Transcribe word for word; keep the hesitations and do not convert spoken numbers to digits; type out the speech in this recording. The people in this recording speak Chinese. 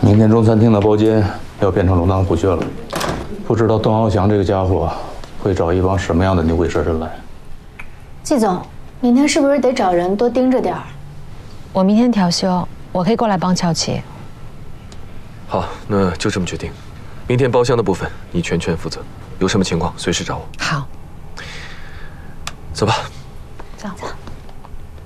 明天中餐厅的包间要变成龙潭虎穴了，不知道邓翱翔这个家伙会找一帮什么样的牛鬼蛇神来。 季总，明天是不是得找人多盯着点儿？ 我明天调休，我可以过来帮乔琪。 好，那就这么决定。明天包厢的部分你全权负责，有什么情况随时找我。 好， 走吧。